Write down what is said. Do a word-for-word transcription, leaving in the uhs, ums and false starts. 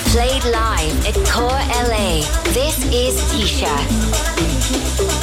Played live at Core L A. This is Isha.